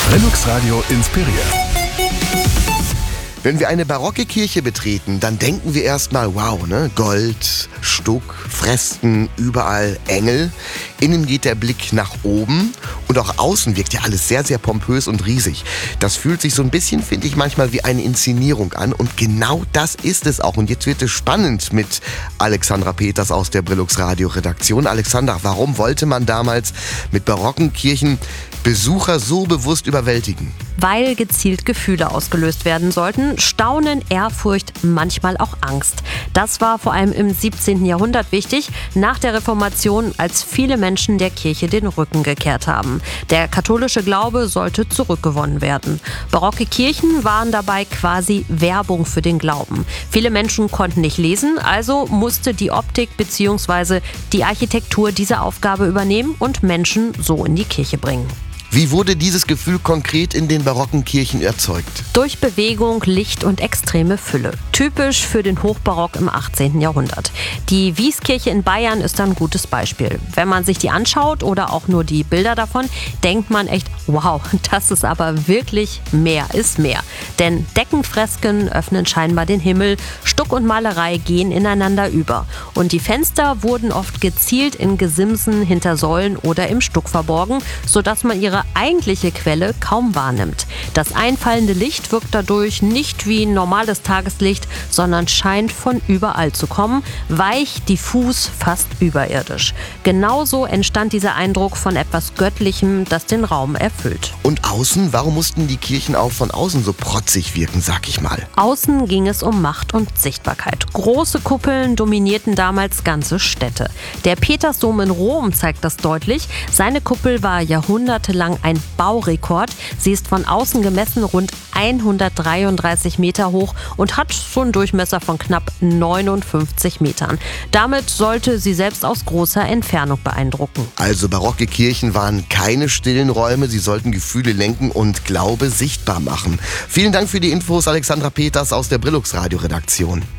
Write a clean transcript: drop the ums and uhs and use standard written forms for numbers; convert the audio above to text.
Brillux Radio inspiriert. Wenn wir eine barocke Kirche betreten, dann denken wir erstmal, wow, ne? Gold, Stuck, Fresken, überall Engel. Innen geht der Blick nach oben und auch außen wirkt ja alles sehr, sehr pompös und riesig. Das fühlt sich so ein bisschen, finde ich, manchmal wie eine Inszenierung an und genau das ist es auch. Und jetzt wird es spannend mit Alexandra Peters aus der Brillux Radio Redaktion. Alexandra, warum wollte man damals mit barocken Kirchen Besucher so bewusst überwältigen? Weil gezielt Gefühle ausgelöst werden sollten. Staunen, Ehrfurcht, manchmal auch Angst. Das war vor allem im 17. Jahrhundert wichtig, nach der Reformation, als viele Menschen der Kirche den Rücken gekehrt haben. Der katholische Glaube sollte zurückgewonnen werden. Barocke Kirchen waren dabei quasi Werbung für den Glauben. Viele Menschen konnten nicht lesen, also musste die Optik bzw. die Architektur diese Aufgabe übernehmen und Menschen so in die Kirche bringen. Wie wurde dieses Gefühl konkret in den barocken Kirchen erzeugt? Durch Bewegung, Licht und extreme Fülle. Typisch für den Hochbarock im 18. Jahrhundert. Die Wieskirche in Bayern ist ein gutes Beispiel. Wenn man sich die anschaut oder auch nur die Bilder davon, denkt man echt, wow, das ist aber wirklich mehr ist mehr. Denn Deckenfresken öffnen scheinbar den Himmel, Stuck und Malerei gehen ineinander über. Und die Fenster wurden oft gezielt in Gesimsen hinter Säulen oder im Stuck verborgen, sodass man ihre eigentliche Quelle kaum wahrnimmt. Das einfallende Licht wirkt dadurch nicht wie normales Tageslicht, sondern scheint von überall zu kommen, weich, diffus, fast überirdisch. Genauso entstand dieser Eindruck von etwas Göttlichem, das den Raum erfüllt. Und außen? Warum mussten die Kirchen auch von außen so protzig wirken, sag ich mal? Außen ging es um Macht und Sichtbarkeit. Große Kuppeln dominierten damals ganze Städte. Der Petersdom in Rom zeigt das deutlich. Seine Kuppel war jahrhundertelang ein Baurekord. Sie ist von außen gemessen rund 133 Meter hoch und hat so einen Durchmesser von knapp 59 Metern. Damit sollte sie selbst aus großer Entfernung beeindrucken. Also barocke Kirchen waren keine stillen Räume, sie sollten Gefühle lenken und Glaube sichtbar machen. Vielen Dank für die Infos, Alexandra Peters aus der Brillux Radio Redaktion.